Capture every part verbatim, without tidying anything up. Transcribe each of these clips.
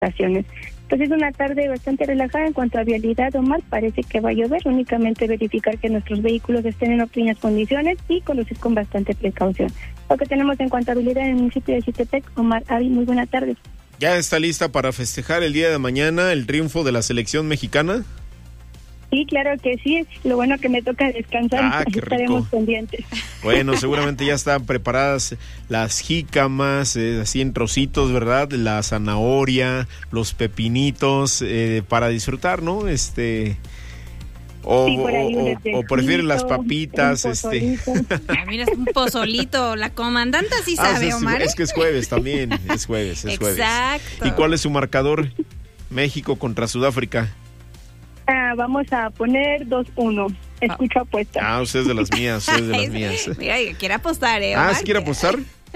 estaciones. Pues es una tarde bastante relajada en cuanto a vialidad, Omar. Parece que va a llover, únicamente verificar que nuestros vehículos estén en óptimas condiciones y conducir con bastante precaución. Lo que tenemos en cuanto a habilidad en el municipio de Xitepec. Omar, Avi, muy buena tarde. ¿Ya está lista para festejar el día de mañana el triunfo de la selección mexicana? Sí, claro que sí. Lo bueno que me toca descansar. Ah, qué estaremos rico. pendientes. Bueno, seguramente ya están preparadas las jícamas, eh, así en trocitos, ¿verdad? La zanahoria, los pepinitos, eh, para disfrutar, ¿no? Este... O, sí, por ahí o, o prefieren las papitas, este. Ah, mira, es un pozolito. La comandante sí Ah, sabe, es, Omar. es que es jueves también, es jueves, es jueves. Exacto. ¿Y cuál es su marcador? México contra Sudáfrica. Ah, vamos a poner dos uno. Escucho ah. apuesta. Ah, usted es de las mías, usted es de las mías. Mira, quiere apostar, ¿eh, Omar? Ah, ¿sí quiere apostar?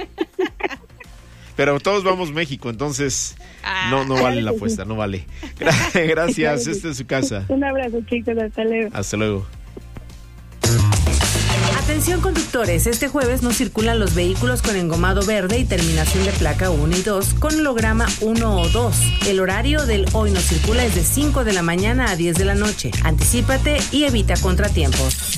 Pero todos vamos México, entonces ah, no no vale la apuesta, no vale. Gracias, esta es su casa. Un abrazo, chicos, hasta luego. Hasta luego. Atención conductores, este jueves no circulan los vehículos con engomado verde y terminación de placa uno y dos con holograma uno o dos. El horario del hoy no circula es de cinco de la mañana a diez de la noche. Anticípate y evita contratiempos.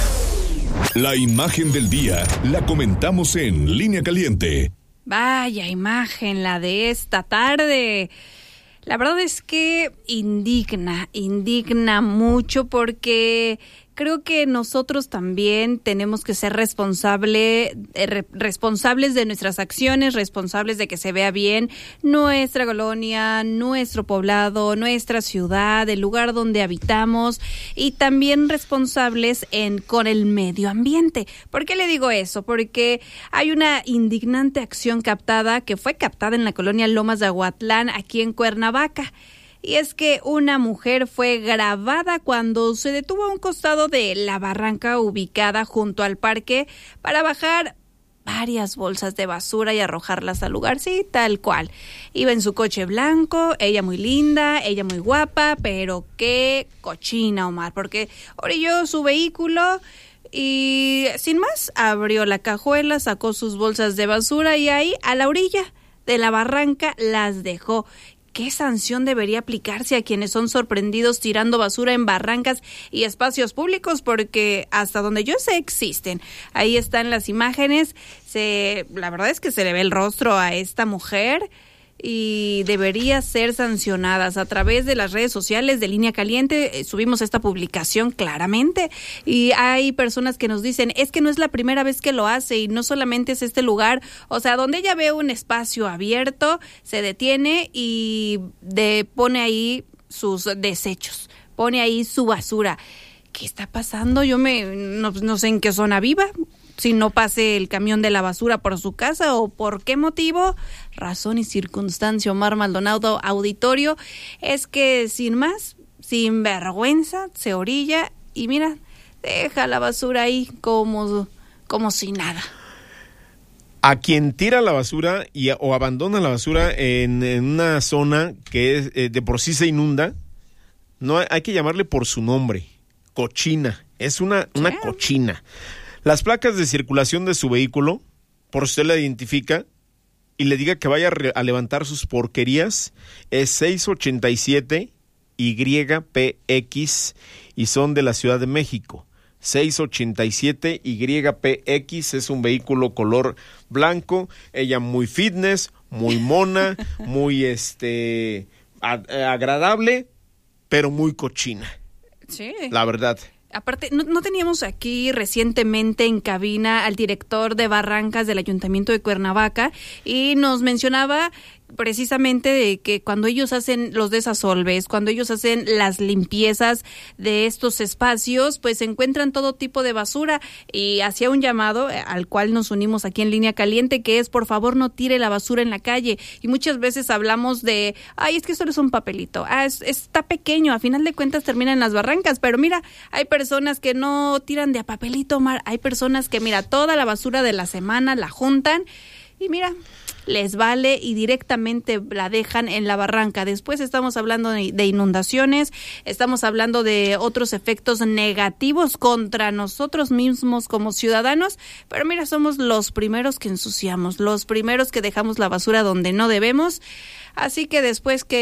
La imagen del día la comentamos en Línea Caliente. Vaya imagen la de esta tarde. La verdad es que indigna, indigna mucho porque creo que nosotros también tenemos que ser responsable, eh, re, responsables de nuestras acciones, responsables de que se vea bien nuestra colonia, nuestro poblado, nuestra ciudad, el lugar donde habitamos y también responsables en con el medio ambiente. ¿Por qué le digo eso? Porque hay una indignante acción captada que fue captada en la colonia Lomas de Aguatlán, aquí en Cuernavaca. Y es que una mujer fue grabada cuando se detuvo a un costado de la barranca ubicada junto al parque para bajar varias bolsas de basura y arrojarlas al lugar, sí, tal cual. Iba en su coche blanco, ella muy linda, ella muy guapa, pero qué cochina, Omar, porque orilló su vehículo y sin más abrió la cajuela, sacó sus bolsas de basura y ahí a la orilla de la barranca las dejó. ¿Qué sanción debería aplicarse a quienes son sorprendidos tirando basura en barrancas y espacios públicos? Porque hasta donde yo sé existen. Ahí están las imágenes. Se, la verdad es que se le ve el rostro a esta mujer y debería ser sancionadas a través de las redes sociales de Línea Caliente. Eh, subimos esta publicación claramente y hay personas que nos dicen, es que no es la primera vez que lo hace y no solamente es este lugar, o sea, donde ella ve un espacio abierto, se detiene y de, pone ahí sus desechos, pone ahí su basura. ¿Qué está pasando? Yo me no, no sé en qué zona viva, si no pase el camión de la basura por su casa o por qué motivo, razón y circunstancia, Omar Maldonado, auditorio, es que sin más, sin vergüenza, se orilla y mira, deja la basura ahí como, como si nada. A quien tira la basura y, o abandona la basura en, en una zona que es, eh, de por sí se inunda, no hay, hay que llamarle por su nombre, cochina, es una, una cochina. Las placas de circulación de su vehículo, por usted la identifica y le diga que vaya a, re- a levantar sus porquerías, es seis ochenta y siete Y P X y son de la Ciudad de México. seis ochenta y siete Y P X es un vehículo color blanco, ella muy fitness, muy mona, muy este a- agradable, pero muy cochina. Sí. La verdad. Aparte, ¿no, ¿no teníamos aquí recientemente en cabina al director de Barrancas del Ayuntamiento de Cuernavaca y nos mencionaba precisamente de que cuando ellos hacen los desasolves, cuando ellos hacen las limpiezas de estos espacios, pues se encuentran todo tipo de basura y hacía un llamado al cual nos unimos aquí en Línea Caliente, que es por favor no tire la basura en la calle y muchas veces hablamos de, ay, es que solo es un papelito, ah, es, está pequeño, a final de cuentas termina en las barrancas, pero mira, hay personas que no tiran de a papelito, Omar, hay personas que mira, toda la basura de la semana la juntan y mira, les vale y directamente la dejan en la barranca. Después estamos hablando de inundaciones, estamos hablando de otros efectos negativos contra nosotros mismos como ciudadanos, pero mira, somos los primeros que ensuciamos, los primeros que dejamos la basura donde no debemos. Así que después que